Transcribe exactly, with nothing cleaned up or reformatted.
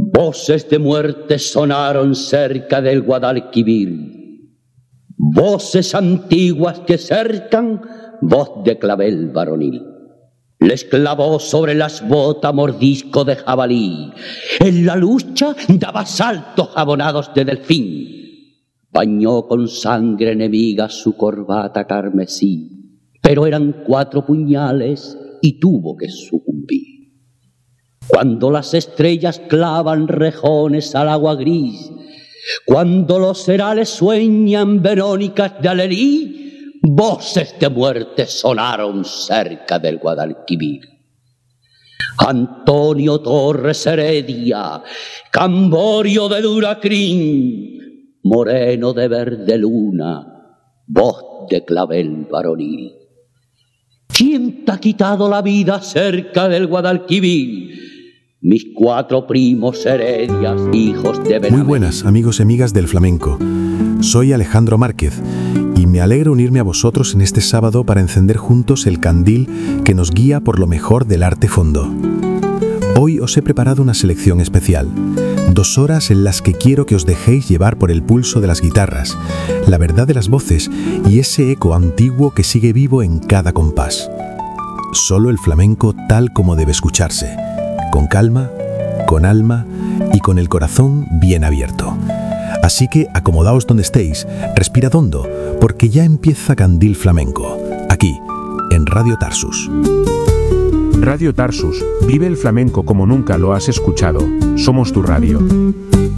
Voces de muerte sonaron cerca del Guadalquivir, voces antiguas que cercan voz de clavel varonil. Les clavó sobre las botas mordisco de jabalí, en la lucha daba saltos jabonados de delfín, bañó con sangre enemiga su corbata carmesí, pero eran cuatro puñales y tuvo que sucumbir. Cuando las estrellas clavan rejones al agua gris, cuando los herales sueñan verónicas de alelí, voces de muerte sonaron cerca del Guadalquivir. Antonio Torres Heredia, Camborio de Duracrín, Moreno de verde luna, voz de clavel varonil. ¿Quién te ha quitado la vida cerca del Guadalquivir? Mis cuatro primos Heredias, hijos de Benavente. Muy buenas, amigos y amigas del flamenco. Soy Alejandro Márquez y me alegra unirme a vosotros en este sábado para encender juntos el candil que nos guía por lo mejor del arte fondo. Hoy os he preparado una selección especial, dos horas en las que quiero que os dejéis llevar por el pulso de las guitarras, la verdad de las voces y ese eco antiguo que sigue vivo en cada compás. Solo el flamenco tal como debe escucharse, con calma, con alma y con el corazón bien abierto. Así que acomodaos donde estéis, respirad hondo, porque ya empieza Candil Flamenco, aquí, en Radio Tarsus. Radio Tarsus, vive el flamenco como nunca lo has escuchado. Somos tu radio.